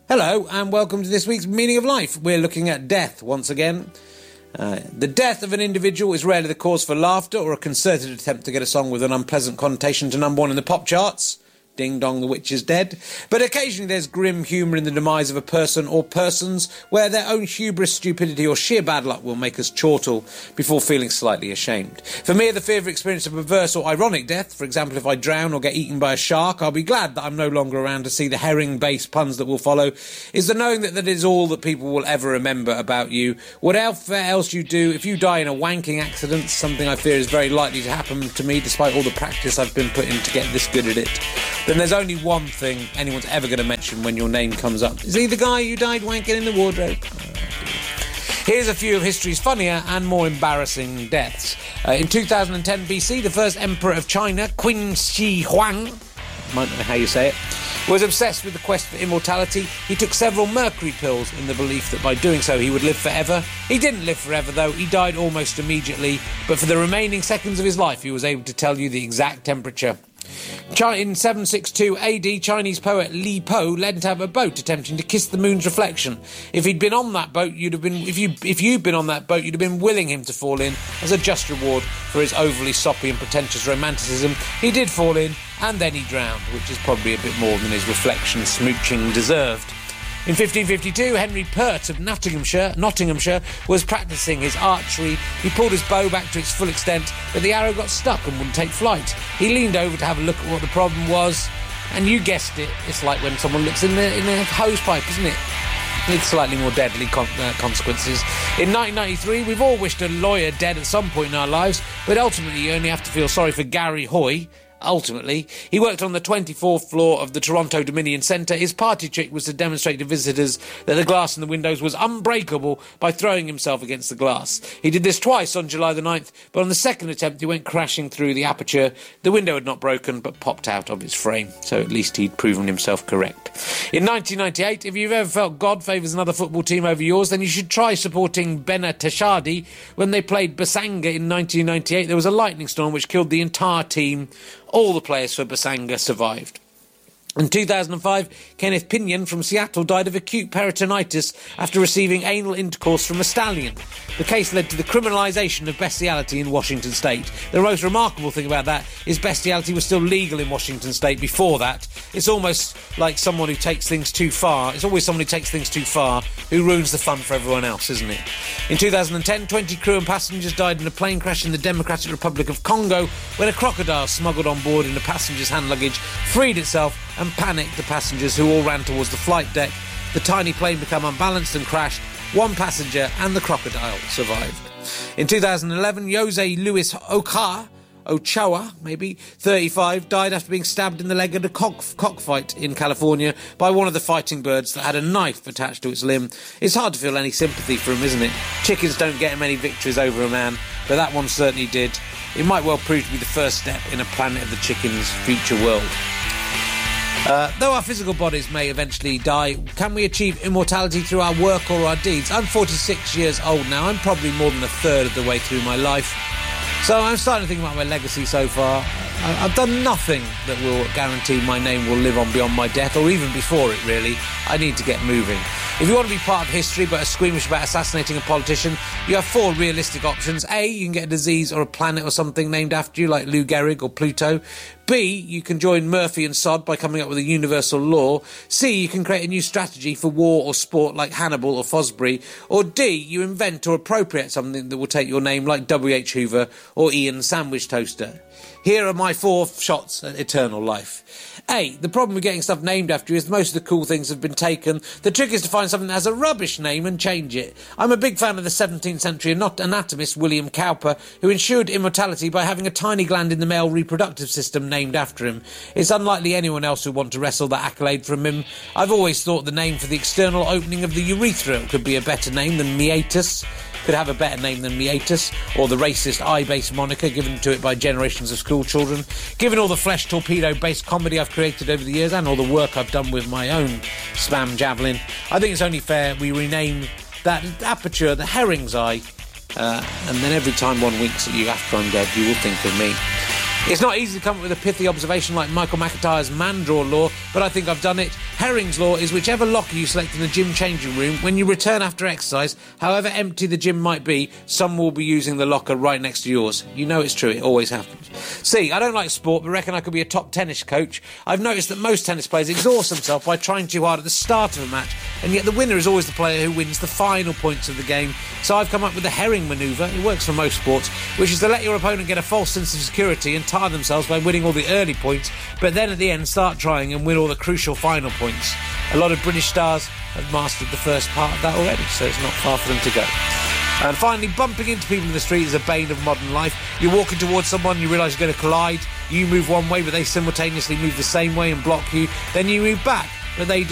Hello and welcome to this week's Meaning of Life. We're looking at death once again. The death of an individual is rarely the cause for laughter or a concerted attempt to get a song with an unpleasant connotation to number one in the pop charts. Ding dong, the witch is dead. But occasionally there's grim humour in the demise of a person or persons where their own hubris, stupidity or sheer bad luck will make us chortle before feeling slightly ashamed. For me, the fear of experiencing a perverse or ironic death, for example if I drown or get eaten by a shark, I'll be glad that I'm no longer around to see the herring-based puns that will follow, is the knowing that is all that people will ever remember about you. Whatever else you do, if you die in a wanking accident, something I fear is very likely to happen to me despite all the practice I've been putting to get this good at it, then there's only one thing anyone's ever going to mention when your name comes up. Is he the guy who died wanking in the wardrobe? Here's a few of history's funnier and more embarrassing deaths. In 2010 BC, the first emperor of China, Qin Shi Huang, might know how you say it, was obsessed with the quest for immortality. He took several mercury pills in the belief that by doing so he would live forever. He didn't live forever though, he died almost immediately, but for the remaining seconds of his life he was able to tell you the exact temperature. In 762 AD, Chinese poet Li Po learned to have a boat attempting to kiss the moon's reflection. If you'd been on that boat, you'd have been willing him to fall in as a just reward for his overly soppy and pretentious romanticism. He did fall in, and then he drowned, which is probably a bit more than his reflection smooching deserved. In 1552, Henry Pert of Nottinghamshire was practising his archery. He pulled his bow back to its full extent, but the arrow got stuck and wouldn't take flight. He leaned over to have a look at what the problem was, and you guessed it, it's like when someone looks in a hose pipe, isn't it? With slightly more deadly consequences. In 1993, we've all wished a lawyer dead at some point in our lives, but ultimately you only have to feel sorry for Gary Hoy. Ultimately, he worked on the 24th floor of the Toronto Dominion Centre. His party trick was to demonstrate to visitors that the glass in the windows was unbreakable by throwing himself against the glass. He did this twice on July the 9th, but on the second attempt he went crashing through the aperture. The window had not broken, but popped out of its frame, so at least he'd proven himself correct. In 1998, if you've ever felt God favours another football team over yours, then you should try supporting Benetashadi. When they played Basanga in 1998, there was a lightning storm which killed the entire team. All the players for Basanga survived. In 2005, Kenneth Pinion from Seattle died of acute peritonitis after receiving anal intercourse from a stallion. The case led to the criminalisation of bestiality in Washington state. The most remarkable thing about that is bestiality was still legal in Washington state before that. It's almost like someone who takes things too far. It's always someone who takes things too far who ruins the fun for everyone else, isn't it? In 2010, 20 crew and passengers died in a plane crash in the Democratic Republic of Congo when a crocodile smuggled on board in the passenger's hand luggage freed itself and panicked the passengers who all ran towards the flight deck. The tiny plane became unbalanced and crashed. One passenger and the crocodile survived. In 2011, Jose Luis Ochoa, 35, died after being stabbed in the leg at a cockfight in California by one of the fighting birds that had a knife attached to its limb. It's hard to feel any sympathy for him, isn't it? Chickens don't get many victories over a man, but that one certainly did. It might well prove to be the first step in a Planet of the Chickens future world. Though our physical bodies may eventually die, can we achieve immortality through our work or our deeds? I'm 46 years old now. I'm probably more than a third of the way through my life. So I'm starting to think about my legacy so far. I've done nothing that will guarantee my name will live on beyond my death, or even before it, really. I need to get moving. If you want to be part of history but are squeamish about assassinating a politician, you have four realistic options. A, you can get a disease or a planet or something named after you, like Lou Gehrig or Pluto. B, you can join Murphy and Sod by coming up with a universal law. C, you can create a new strategy for war or sport like Hannibal or Fosbury. Or D, you invent or appropriate something that will take your name like W.H. Hoover or Ian Sandwich Toaster. Here are my 4 shots at eternal life. A, the problem with getting stuff named after you is most of the cool things have been taken. The trick is to find something that has a rubbish name and change it. I'm a big fan of the 17th century anatomist William Cowper, who ensured immortality by having a tiny gland in the male reproductive system named after him. It's unlikely anyone else would want to wrestle that accolade from him. I've always thought the name for the external opening of the urethra could be a better name than meatus. Could have a better name than meatus, or the racist eye-based moniker given to it by generations of school children. Given all the flesh torpedo-based comedy I've created over the years and all the work I've done with my own spam javelin, I think it's only fair we rename that aperture the herring's eye, and then every time one winks at you after I'm dead, you will think of me. It's not easy to come up with a pithy observation like Michael McIntyre's man-draw law, but I think I've done it. Herring's law is whichever locker you select in the gym changing room, when you return after exercise, however empty the gym might be, someone will be using the locker right next to yours. You know it's true, it always happens. C, I don't like sport, but reckon I could be a top tennis coach. I've noticed that most tennis players exhaust themselves by trying too hard at the start of a match, and yet the winner is always the player who wins the final points of the game. So I've come up with the Herring manoeuvre, it works for most sports, which is to let your opponent get a false sense of security and tire themselves by winning all the early points, but then at the end start trying and win all the crucial final points. A lot of British stars have mastered the first part of that already, so it's not far for them to go. And finally, bumping into people in the street is a bane of modern life. You're walking towards someone, you realise you're going to collide, you move one way but they simultaneously move the same way and block you, then you move back, but they do